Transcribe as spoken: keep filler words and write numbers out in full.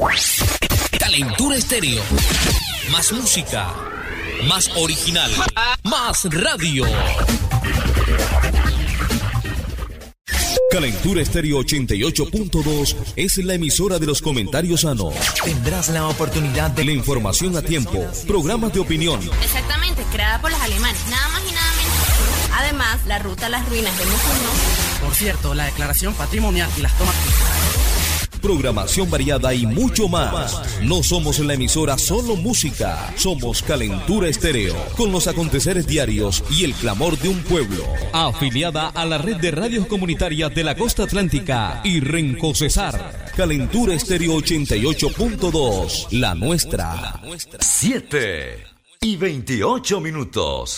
Calentura Estéreo. Más música, más original, más radio. Calentura Estéreo ochenta y ocho punto dos es la emisora de los comentarios sanos. Tendrás la oportunidad de la información a tiempo, programas de opinión. Exactamente, creada por los alemanes, nada más y nada menos. Además, la ruta a las ruinas de Mucuno. Por cierto, la declaración patrimonial y las tomas. Programación variada y mucho más. No somos la emisora solo música, somos Calentura Estéreo, con los aconteceres diarios y el clamor de un pueblo. Afiliada a la red de radios comunitarias de la costa atlántica y Renco Cesar. Calentura Estéreo ochenta y ocho punto dos, la nuestra. siete y veintiocho minutos.